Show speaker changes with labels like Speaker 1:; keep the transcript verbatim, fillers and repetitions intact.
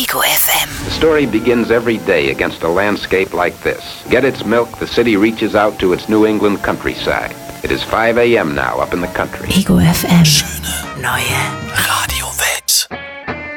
Speaker 1: Ego F M.
Speaker 2: The story begins every day against a landscape like this. Get its milk, the city reaches out to its New England countryside. It is five a.m. now up in the country.
Speaker 1: Ego F M.
Speaker 3: Schöne
Speaker 1: Neue
Speaker 3: Radio.